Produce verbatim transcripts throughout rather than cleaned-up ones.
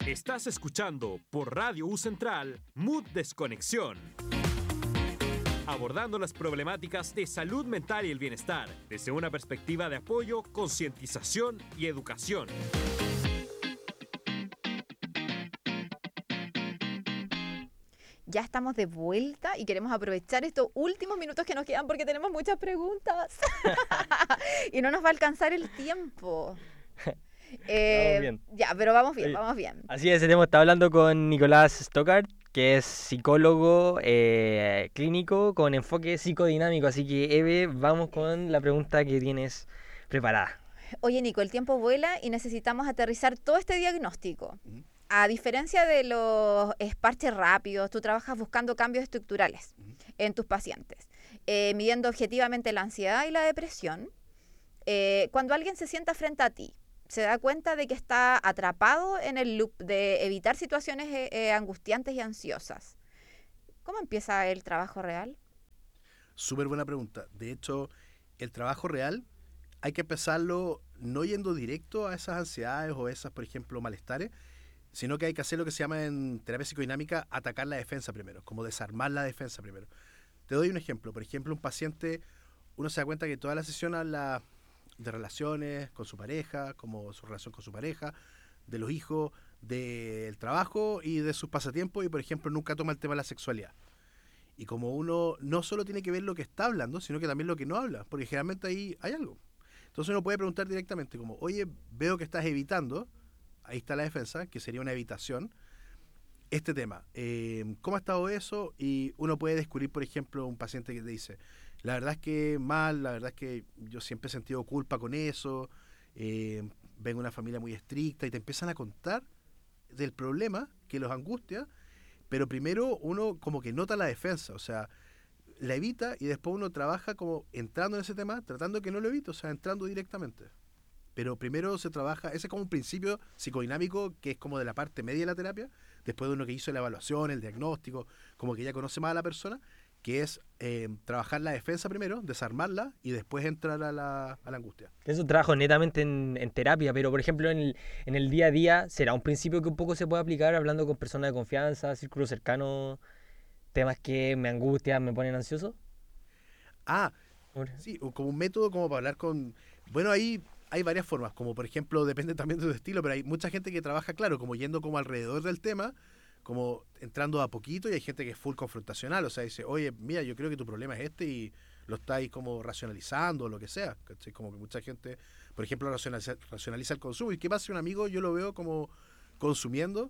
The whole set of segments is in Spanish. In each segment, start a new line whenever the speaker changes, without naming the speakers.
Estás escuchando por Radio U Central Mood Desconexión. Abordando las problemáticas de salud mental y el bienestar desde una perspectiva de apoyo, concientización y educación.
Ya estamos de vuelta y queremos aprovechar estos últimos minutos que nos quedan porque tenemos muchas preguntas y no nos va a alcanzar el tiempo. Eh,
bien.
Ya, pero vamos bien,
Oye,
vamos bien.
Así es, hemos estado hablando con Nicolás Stockart, que es psicólogo eh, clínico con enfoque psicodinámico. Así que, Eve, vamos con la pregunta que tienes preparada.
Oye, Nico, el tiempo vuela y necesitamos aterrizar todo este diagnóstico.
Ujú.
A diferencia de los parches rápidos, tú trabajas buscando cambios estructurales
Ujú.
en tus pacientes, eh, midiendo objetivamente la ansiedad y la depresión. Eh, cuando alguien se sienta frente a ti, se da cuenta de que está atrapado en el loop de evitar situaciones eh, eh, angustiantes y ansiosas. ¿Cómo empieza el trabajo real?
Súper buena pregunta. De hecho, el trabajo real hay que empezarlo no yendo directo a esas ansiedades o esas, por ejemplo, malestares, sino que hay que hacer lo que se llama en terapia psicodinámica atacar la defensa primero, como desarmar la defensa primero. Te doy un ejemplo. Por ejemplo, un paciente, uno se da cuenta que toda la sesión habla de relaciones con su pareja, como su relación con su pareja, de los hijos, del trabajo y de sus pasatiempos, y por ejemplo nunca toma el tema de la sexualidad. Y como uno no solo tiene que ver lo que está hablando, sino que también lo que no habla, porque generalmente ahí hay algo. Entonces uno puede preguntar directamente como, oye, veo que estás evitando, ahí está la defensa, que sería una evitación, este tema. Eh, ¿Cómo ha estado eso? Y uno puede descubrir, por ejemplo, un paciente que te dice, la verdad es que mal, la verdad es que yo siempre he sentido culpa con eso, eh, vengo de una familia muy estricta, y te empiezan a contar del problema que los angustia, pero primero uno como que nota la defensa, o sea, la evita y después uno trabaja como entrando en ese tema, tratando que no lo evite, o sea, entrando directamente. Pero primero se trabaja, ese es como un principio psicodinámico que es como de la parte media de la terapia, después de uno que hizo la evaluación, el diagnóstico, como que ya conoce más a la persona, que es eh, trabajar la defensa primero, desarmarla y después entrar a la, a la angustia.
Es un trabajo netamente en, en terapia, pero por ejemplo en el, en el día a día, ¿será un principio que un poco se puede aplicar hablando con personas de confianza, círculo cercano, temas que me angustian, me ponen ansioso?
Ah,
Por-
sí, o como un método como para hablar con... Bueno, ahí hay varias formas, como por ejemplo, depende también de tu estilo, pero hay mucha gente que trabaja, claro, como yendo como alrededor del tema, como entrando a poquito, y hay gente que es full confrontacional, o sea, dice, oye, mira, yo creo que tu problema es este y lo estáis como racionalizando o lo que sea, ¿cachai? Como que mucha gente, por ejemplo, racionaliza, racionaliza el consumo. ¿Y qué pasa si un amigo yo lo veo como consumiendo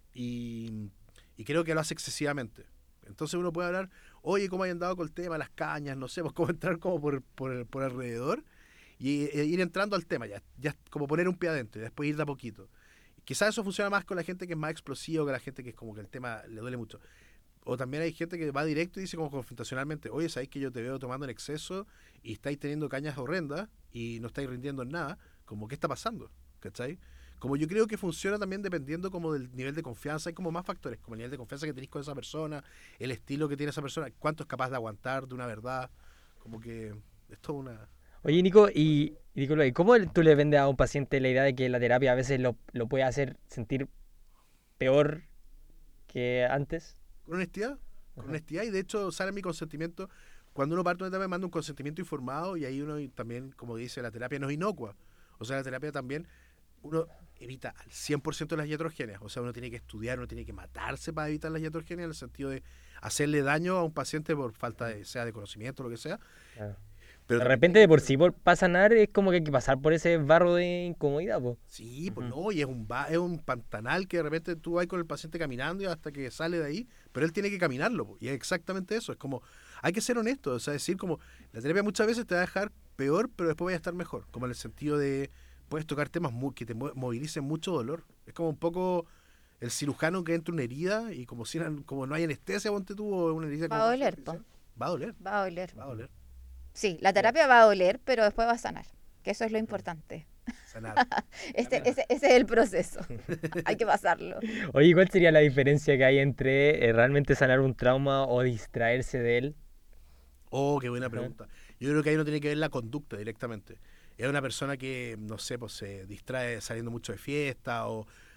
y, y creo que lo hace excesivamente? Entonces uno puede hablar, oye, ¿cómo hay andado con el tema, las cañas? No sé, pues cómo entrar como por, por, por alrededor y e ir entrando al tema, ya, ya como poner un pie adentro y después ir de a poquito. Quizás eso funciona más con la gente que es más explosiva, que la gente que es como que el tema le duele mucho. O también hay gente que va directo y dice como confrontacionalmente, oye, sabéis que yo te veo tomando en exceso y estáis teniendo cañas horrendas y no estáis rindiendo en nada, como qué está pasando, ¿cachai? Como yo creo que funciona también dependiendo como del nivel de confianza, hay como más factores, como el nivel de confianza que tenéis con esa persona, el estilo que tiene esa persona, cuánto es capaz de aguantar de una verdad, como que es toda una...
Oye, Nico, y, y disculpa, ¿y cómo tú le vendes a un paciente la idea de que la terapia a veces lo, lo puede hacer sentir peor que antes?
Con honestidad, con
Ajá.
honestidad, y de hecho sale mi consentimiento. Cuando uno parte de una terapia manda un consentimiento informado y ahí uno también, como dice, la terapia no es inocua. O sea, la terapia también, uno evita al cien por ciento las iatrogenias. O sea, uno tiene que estudiar, uno tiene que matarse para evitar las iatrogenias en el sentido de hacerle daño a un paciente por falta de, sea de conocimiento o lo que sea.
Claro.
Pero
De
también
repente,
tiene
de
que
por
ser...
sí, por, para sanar, es como que hay que pasar por ese barro de incomodidad, po.
Sí, pues
Ujú.
no, y es un, va- es un pantanal que de repente tú vas con el paciente caminando y hasta que sale de ahí, pero él tiene que caminarlo, po, y es exactamente eso, es como, hay que ser honesto, o sea, decir como, la terapia muchas veces te va a dejar peor, pero después vas a estar mejor, como en el sentido de, puedes tocar temas muy, que te mo- movilicen mucho dolor, es como un poco el cirujano que entra una herida y como si eran- como no hay anestesia, ponte tú, o una herida
Va
como
a
más
doler, po.
superficial, va a doler,
Va a doler.
va a doler,
Sí, la
Ya.
terapia va a doler, pero después va a sanar, que eso es lo importante.
sanar.
Este, ese, ese es el proceso. Hay que pasarlo.
Oye, ¿cuál sería la diferencia que hay entre eh, realmente sanar un trauma o distraerse de él?
Oh, qué buena
Ajá.
pregunta. Yo creo que ahí no tiene que ver la conducta directamente. Es una persona que, no sé, pues se distrae saliendo mucho de fiesta o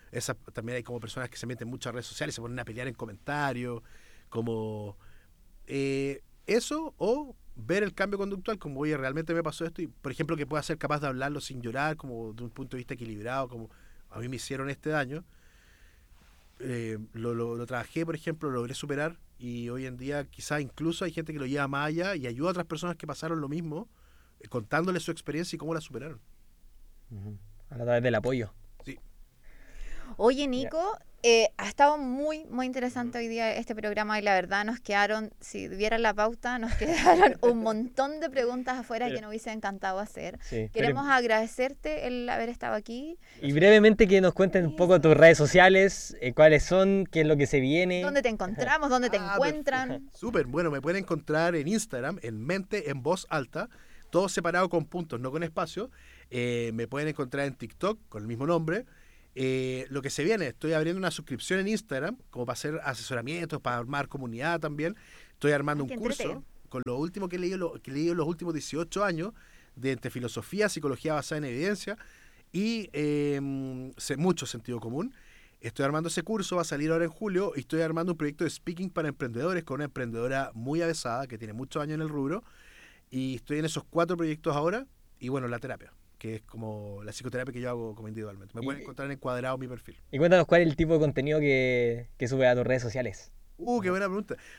Esa, también hay como personas que se meten en muchas redes sociales, se ponen a pelear en comentarios, como eh, eso, o ver el cambio conductual, como oye, realmente me pasó esto, y por ejemplo que pueda ser capaz de hablarlo sin llorar, como de un punto de vista equilibrado, como a mí me hicieron este daño. Eh, lo, lo, lo trabajé, por ejemplo, lo logré superar, y hoy en día quizás incluso hay gente que lo lleva más allá y ayuda a otras personas que pasaron lo mismo, eh, contándoles su experiencia y cómo la superaron.
Ujú. A través del apoyo.
Sí.
Oye, Nico, eh, ha estado muy, muy interesante hoy día este programa y la verdad nos quedaron, si vieran la pauta, nos quedaron un montón de preguntas afuera
Pero-
que nos hubiese encantado hacer.
Sí,
Queremos
pero-
agradecerte el haber estado aquí.
Y brevemente que nos cuenten un poco tus redes sociales, eh, cuáles son, qué es lo que se viene.
¿Dónde te encontramos? ¿Dónde te
Ah,
encuentran?
Súper, bueno, me pueden encontrar en Instagram, en Mente en Voz Alta, todo separado con puntos, no con espacio. Eh, me pueden encontrar en TikTok con el mismo nombre. Eh, lo que se viene, estoy abriendo una suscripción en Instagram, como para hacer asesoramientos, para armar comunidad también. Estoy armando
Ah,
un
qué
curso
entrete.
con lo último que he leído, lo, que he leído en los últimos dieciocho años, de entre filosofía, psicología basada en evidencia y eh, se- mucho sentido común. Estoy armando ese curso, va a salir ahora en julio, y estoy armando un proyecto de speaking para emprendedores con una emprendedora muy avesada, que tiene muchos años en el rubro, y estoy en esos cuatro proyectos ahora, y bueno, la terapia, que es como la psicoterapia que yo hago como individualmente. Me
Y-
pueden encontrar en Encuadrado mi perfil.
Y cuéntanos cuál es el tipo de contenido que, que subes a tus redes sociales.
Uh, qué buena pregunta.